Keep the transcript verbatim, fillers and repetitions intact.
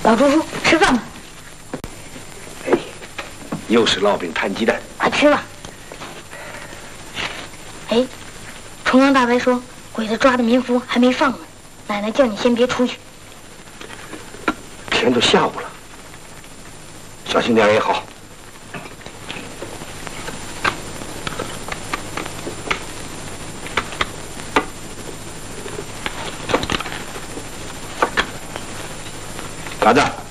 老叔叔，吃饭吧。 哎，又是烙饼摊鸡蛋， 快吃吧。哎，重阳大白说，鬼子抓的民夫还没放呢，奶奶叫你先别出去。 天都下午了，小心点也好。嘎子。